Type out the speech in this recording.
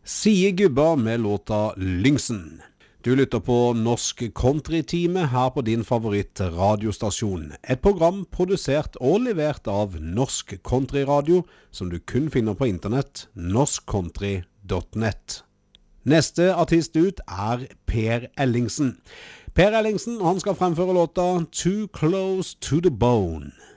Sie Gubba med låta Lyngsen. Du lytter på Norsk Country-time her på din favoritt radiostasjon. Et program produsert og levert av Norsk Country-radio, som du kun finner på internett, norskcountry.net. Neste artist ut er Per Ellingsen. Per Ellingsen, han skal fremføre låta Too Close to the Bone.